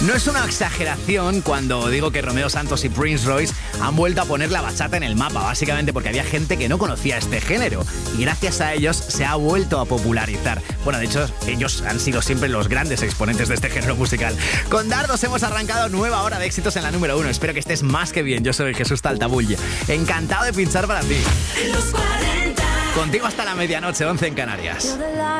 No es una exageración cuando digo que Romeo Santos y Prince Royce han vuelto a poner la bachata en el mapa, básicamente porque había gente que no conocía este género y gracias a ellos se ha vuelto a popularizar. Bueno, de hecho, ellos han sido siempre los grandes exponentes de este género musical. Con Dardos hemos arrancado nueva hora de éxitos en la número 1. Espero que estés más que bien. Yo soy Jesús Taltabull. Encantado de pinchar para ti. Contigo hasta la medianoche, 11 en Canarias.